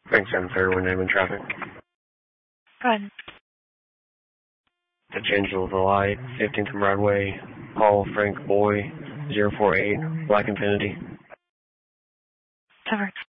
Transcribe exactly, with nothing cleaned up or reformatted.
Frank seven thirty-one, name in traffic. Go ahead. The Angel of the Light, fifteenth and Broadway, Paul Frank Boy, zero four eight, Black Infinity. That works.